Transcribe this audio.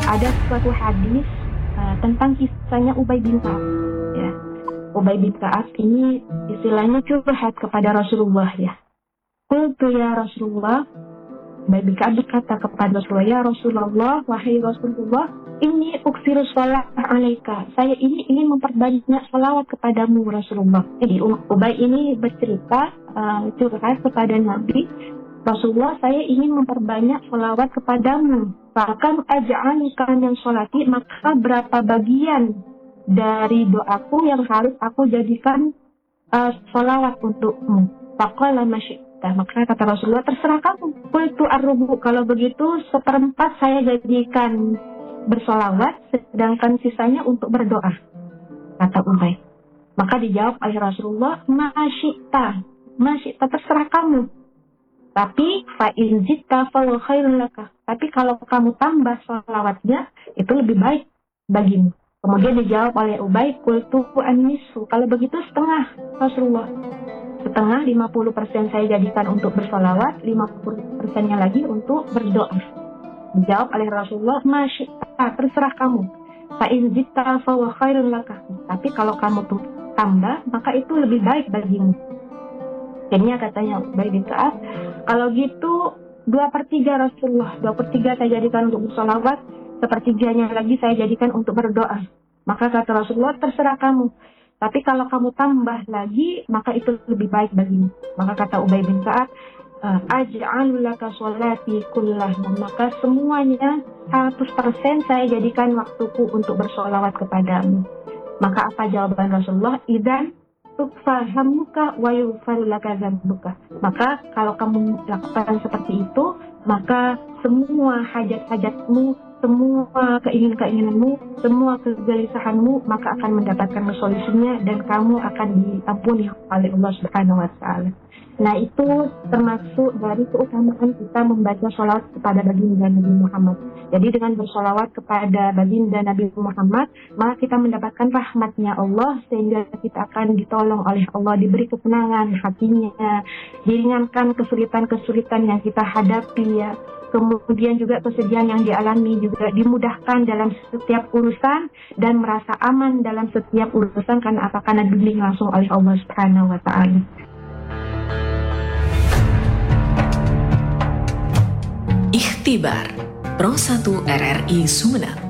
ada suatu hadis tentang kisahnya Ubay bin Ka'ab. Ya. Ubay bin Ka'ab ini istilahnya curhat kepada Rasulullah ya. Qultu ya Rasulullah, Ubay bin Ka'ab berkata kepada Rasulullah, ya Rasulullah, wahai Rasulullah, ini uksiru sholat alaika. Saya ini ingin memperbanyak sholawat kepadamu Rasulullah. Jadi Ubay ini bercerita curhat kepada Nabi, Rasulullah, saya ingin memperbanyak sholawat kepadamu. Bahkan aj'alika min sholati, maka berapa bagian dari doaku yang harus aku jadikan sholawat untukmu. Faqala ma syi'ta, maka kata Rasulullah, terserah kamu. Qultu ar-rubu, kalau begitu 1/4 saya jadikan bersolawat, sedangkan sisanya untuk berdoa, kata Ubay. Maka dijawab oleh Rasulullah, ma syi'ta, terserah kamu. Tapi fa'in zitta fa khairun laka. Tapi kalau kamu tambah sholawatnya, itu lebih baik bagimu. Kemudian dijawab oleh Ubay, qultu an-nisfu, kalau begitu setengah Rasulullah. Setengah, 50% saya jadikan untuk bersolawat, 50%-nya lagi untuk berdoa. Dijawab oleh Rasulullah, ma syi'ta, terserah kamu. Fa'in zitta fa khairun laka. Tapi kalau kamu tuh tambah, maka itu lebih baik bagimu. Akhirnya katanya Ubay bin Ka'ab, kalau gitu 2/3 Rasulullah, 2/3 saya jadikan untuk bersolawat, 1/3-nya lagi saya jadikan untuk berdoa. Maka kata Rasulullah, terserah kamu. Tapi kalau kamu tambah lagi, maka itu lebih baik bagimu. Maka kata Ubay bin Ka'ab, aj'alu laka sholati kullah, maka semuanya 100% saya jadikan waktuku untuk bersolawat kepadamu. Maka apa jawaban Rasulullah? Idzan tukfahamuka wa yughfaru laka dzambuka. Maka kalau kamu lakukan seperti itu, maka semua hajat-hajatmu, semua keinginan-keinginanmu, semua kegelisahanmu, maka akan mendapatkan solusinya dan kamu akan diampuni oleh Allah Subhanahu wa taala. Nah, itu termasuk dari keutamaan kita membaca sholawat kepada baginda Nabi Muhammad. Jadi dengan bersolawat kepada baginda Nabi Muhammad, maka kita mendapatkan rahmatnya Allah, sehingga kita akan ditolong oleh Allah, diberi ketenangan hatinya, diringankan kesulitan-kesulitan yang kita hadapi ya. Kemudian juga kesedihan yang dialami juga dimudahkan dalam setiap urusan dan merasa aman dalam setiap urusan karena dibimbing langsung oleh Allah Subhanahu wa taala. Ikhtibar Pro 1 RRI Sumeneb.